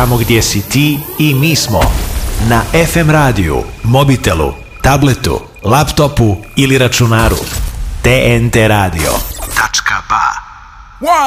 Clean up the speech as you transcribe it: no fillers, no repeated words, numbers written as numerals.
tamo gdje si ti i mi smo. Na FM radiju, mobitelu, tabletu, laptopu ili računaru. TNT Radio.